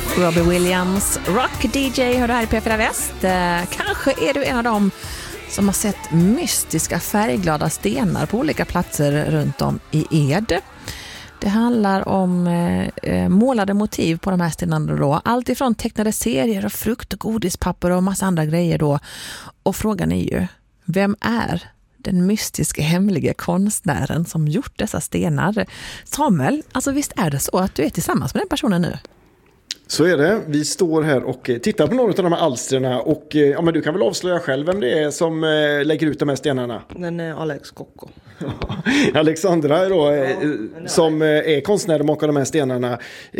Robbie Williams, rock-DJ, hör du här i P4 Väst. Kanske är du en av dem som har sett mystiska färgglada stenar på olika platser runt om i Ed. Det handlar om målade motiv på de här stenarna då. Allt ifrån tecknade serier och frukt och godispapper och massa andra grejer då. Och frågan är ju, vem är den mystiska hemliga konstnären som gjort dessa stenar? Samuel, alltså visst är det så att du är tillsammans med den personen nu? Så är det. Vi står här och tittar på några av de här alsterna. Och ja, men du kan väl avslöja själv vem det är som lägger ut de här stenarna? Den är Alex Kokko. Alexandra då, som är konstnär och makar de här stenarna.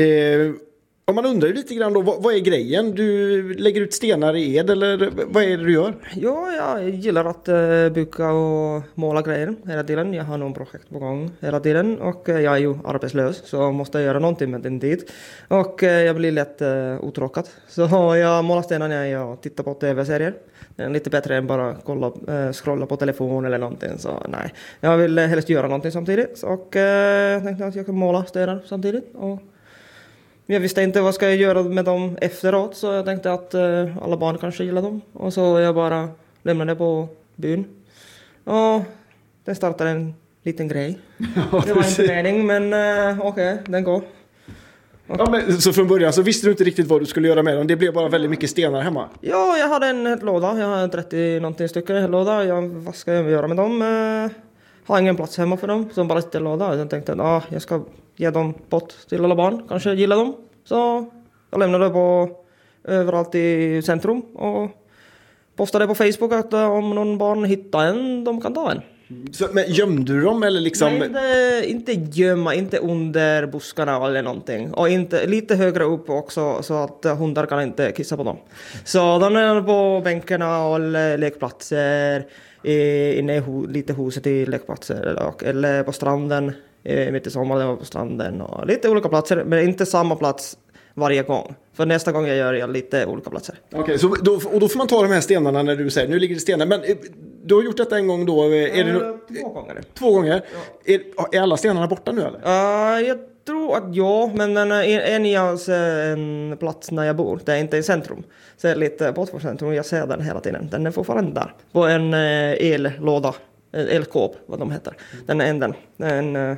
Om man undrar lite grann då, vad är grejen? Du lägger ut stenar i Ed eller vad är det du gör? Ja, jag gillar att bygga och måla grejer hela tiden. Jag har någon projekt på gång hela tiden och jag är ju arbetslös så måste jag göra någonting med din tid. Och jag blir lätt uttråkad. Så jag målar stenar när jag tittar på tv-serier. Det är lite bättre än bara scrolla på telefon eller någonting. Så nej, jag vill helst göra någonting samtidigt. Och jag tänkte att jag kan måla stenar samtidigt. Och jag visste inte vad ska jag göra med dem efteråt så jag tänkte att alla barn kanske gillar dem. Och så jag bara lämnade på byn. Och den startade en liten grej. Det var inte mening men okej, den går. Ja, men, så från början så visste du inte riktigt vad du skulle göra med dem. Det blev bara väldigt mycket stenar hemma. Ja, jag hade en låda. Jag har 30 någonting stycken låda. Vad ska jag göra med dem? Har ingen plats hemma för dem. Så bara sitter låda. Jag tänkte att jag ska ge dem bort till alla barn. Kanske gillar dem. Så jag lämnade på överallt i centrum. Och postade på Facebook att om någon barn hittar en, de kan ta en. Så, men gömde du dem eller liksom? Nej, inte gömma, inte under buskarna eller någonting. Och inte lite högre upp också så att hundar kan inte kissa på dem. Så de är på bänkarna och lekplatser. Inne i lite huset i lekplatser eller på stranden. Mitt i sommaren på stranden. Och lite olika platser men inte samma plats varje gång. För nästa gång jag gör lite olika platser. Okej, så då får man ta de här stenarna när du säger nu ligger det stenar. Men du har gjort detta en gång då? Är det 2 gånger. 2 gånger? Ja. Är alla stenarna borta nu eller? Jag tror att ja, men den är en plats när jag bor. Det är inte i centrum. Så är lite bort från centrum. Jag ser den hela tiden. Den är fortfarande där. På en ellåda. Elkåp, vad de heter. Den är en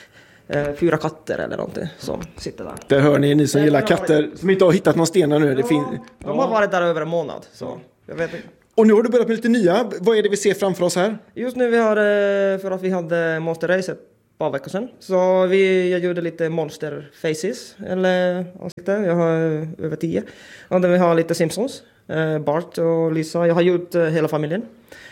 4 katter eller någonting som sitter där. Där hör ni som gillar katter som inte har hittat någon stenar nu. De har varit där över en månad. Så jag vet inte. Och nu har du börjat med lite nya. Vad är det vi ser framför oss här? Just nu för att vi hade Monster Race ett par veckor sedan. Så jag gjorde lite Monster Faces. Eller ansikte. Jag har över 10. Och där vi har lite Simpsons. Bart och Lisa. Jag har gjort hela familjen.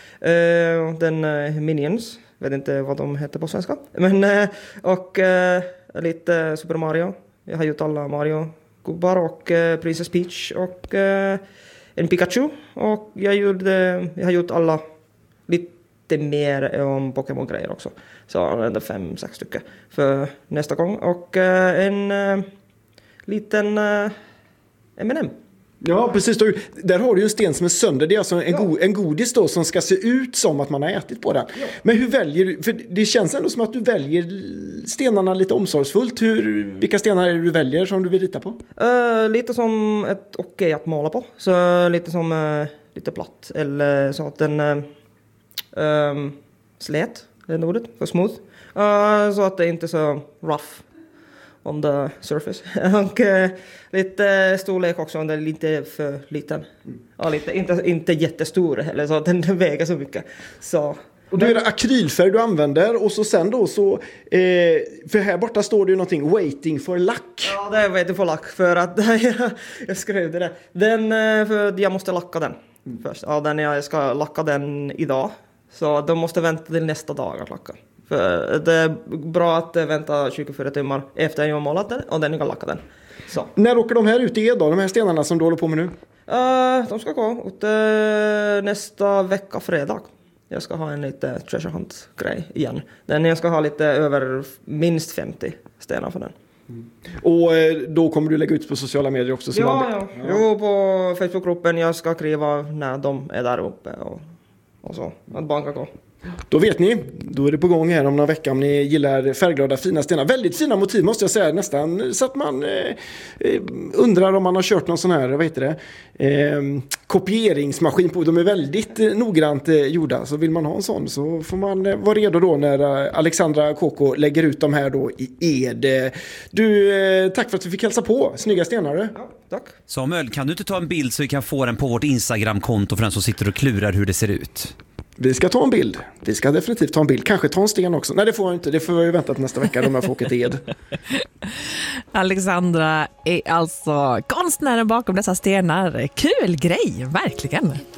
Den Minions. Vet inte vad de heter på svenska. Men, och lite Super Mario. Jag har gjort alla Mario-gubbar och Princess Peach och en Pikachu. Och jag har gjort alla lite mer om Pokémon-grejer också. Så 5-6 stycken för nästa gång. Och en liten M&M. Ja, precis. Där har du ju en sten som är sönder. Det är alltså en godis då som ska se ut som att man har ätit på den. Ja. Men hur väljer du? För det känns ändå som att du väljer stenarna lite omsorgsfullt. Vilka stenar är det du väljer som du vill rita på? Lite som ett okej att måla på. Så lite som lite platt. Eller så att den slät är ordet för smooth. Så att det inte är så rough on the surface. Och lite storlek också om den är lite för liten. Ja, inte jättestor eller så att den väger så mycket. Så. Och då är det akrylfärg du använder och så sen då så för här borta står det ju någonting waiting for luck. Ja, det är waiting for luck för att jag skrev det. För jag måste lacka den först. Ja, jag ska lacka den idag. Så de måste vänta till nästa dag att lacka. För det är bra att vänta 24 timmar efter jag har målat den och den kan lacka den. Så. När åker de här ut i då, de här stenarna som du håller på med nu? De ska gå ut nästa vecka fredag. Jag ska ha en lite treasure hunt-grej igen. Jag ska ha lite över minst 50 stenar för den. Och då kommer du lägga ut på sociala medier också? Ja. Jo, på Facebookgruppen. Jag ska skriva när de är där uppe och så. Att barn kan gå. Då vet ni, då är det på gång här om några veckor om ni gillar färgglada fina stenar. Väldigt fina motiv måste jag säga, nästan så att man undrar om man har kört någon sån här, vad heter det, kopieringsmaskin på. De är väldigt noggrant gjorda, så vill man ha en sån så får man vara redo då när Alexandra Koko lägger ut dem här då i Ed. Du, tack för att du fick hälsa på, snygga stenar. Ja, tack. Samuel, kan du inte ta en bild så vi kan få den på vårt Instagram-konto för den som sitter och klurar hur det ser ut? Vi ska ta en bild. Vi ska definitivt ta en bild. Kanske ta en sten också. Nej, det får jag inte. Det får jag ju vänta till nästa vecka om jag får åka till Ed. Alexandra är alltså konstnären bakom dessa stenar. Kul grej, verkligen.